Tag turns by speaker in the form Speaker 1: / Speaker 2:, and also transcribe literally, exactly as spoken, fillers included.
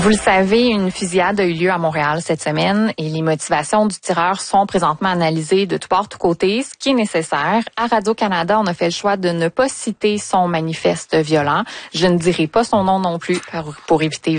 Speaker 1: Vous le savez, une fusillade a eu lieu à Montréal cette semaine et les motivations du tireur sont présentement analysées de tous bords, tous côtés, ce qui est nécessaire. À Radio-Canada, on a fait le choix de ne pas citer son manifeste violent. Je ne dirai pas son nom non plus pour, pour éviter